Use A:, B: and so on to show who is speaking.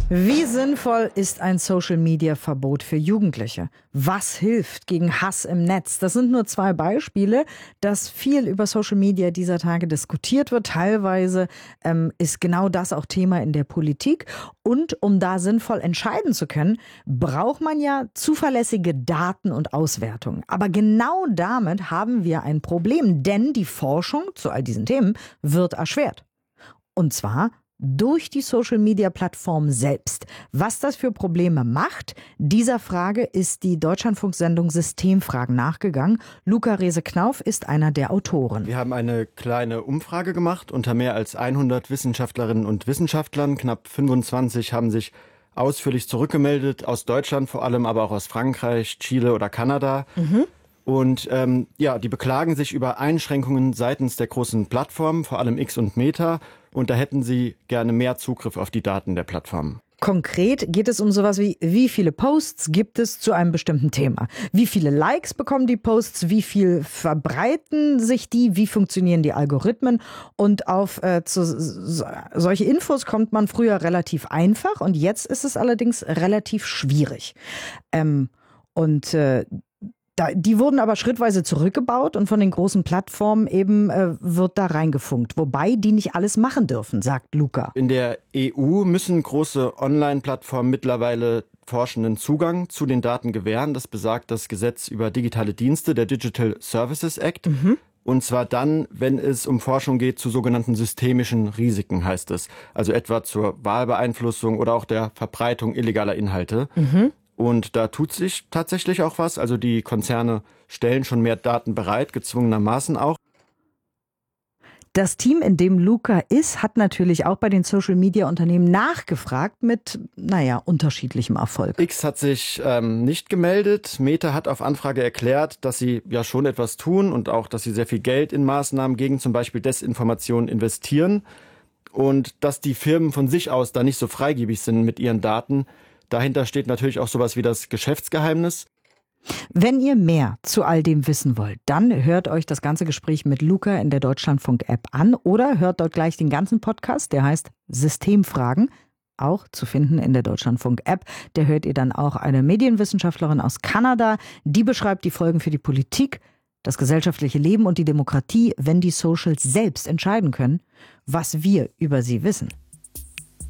A: Wie sinnvoll ist ein Social-Media-Verbot für Jugendliche? Was hilft gegen Hass im Netz? Das sind nur 2 Beispiele, dass viel über Social Media dieser Tage diskutiert wird. Teilweise ist genau das auch Thema in der Politik. Und um da sinnvoll entscheiden zu können, braucht man ja zuverlässige Daten und Auswertungen. Aber genau damit haben wir ein Problem, denn die Forschung zu all diesen Themen wird erschwert. Und zwar durch die Social-Media-Plattform selbst. Was das für Probleme macht, dieser Frage ist die Deutschlandfunk-Sendung Systemfragen nachgegangen. Luca Rehse-Knauf ist einer der Autoren.
B: Wir haben eine kleine Umfrage gemacht unter mehr als 100 Wissenschaftlerinnen und Wissenschaftlern. Knapp 25 haben sich ausführlich zurückgemeldet, aus Deutschland vor allem, aber auch aus Frankreich, Chile oder Kanada. Und die beklagen sich über Einschränkungen seitens der großen Plattformen, vor allem X und Meta. Und da hätten sie gerne mehr Zugriff auf die Daten der Plattformen.
A: Konkret geht es um sowas wie viele Posts gibt es zu einem bestimmten Thema? Wie viele Likes bekommen die Posts? Wie viel verbreiten sich die? Wie funktionieren die Algorithmen? Und auf solche Infos kommt man früher relativ einfach und jetzt ist es allerdings relativ schwierig. Die wurden aber schrittweise zurückgebaut und von den großen Plattformen eben wird da reingefunkt. Wobei die nicht alles machen dürfen, sagt Luca.
B: In der EU müssen große Online-Plattformen mittlerweile Forschenden Zugang zu den Daten gewähren. Das besagt das Gesetz über digitale Dienste, der Digital Services Act. Und zwar dann, wenn es um Forschung geht zu sogenannten systemischen Risiken, heißt es. Also etwa zur Wahlbeeinflussung oder auch der Verbreitung illegaler Inhalte. Und da tut sich tatsächlich auch was. Also die Konzerne stellen schon mehr Daten bereit, gezwungenermaßen auch.
A: Das Team, in dem Luca ist, hat natürlich auch bei den Social-Media-Unternehmen nachgefragt mit, unterschiedlichem Erfolg.
B: X hat sich nicht gemeldet. Meta hat auf Anfrage erklärt, dass sie ja schon etwas tun und auch, dass sie sehr viel Geld in Maßnahmen gegen zum Beispiel Desinformation investieren. Und dass die Firmen von sich aus da nicht so freigebig sind mit ihren Daten. Dahinter steht natürlich auch sowas wie das Geschäftsgeheimnis.
A: Wenn ihr mehr zu all dem wissen wollt, dann hört euch das ganze Gespräch mit Luca in der Deutschlandfunk-App an oder hört dort gleich den ganzen Podcast, der heißt Systemfragen, auch zu finden in der Deutschlandfunk-App. Da hört ihr dann auch eine Medienwissenschaftlerin aus Kanada, die beschreibt die Folgen für die Politik, das gesellschaftliche Leben und die Demokratie, wenn die Socials selbst entscheiden können, was wir über sie wissen.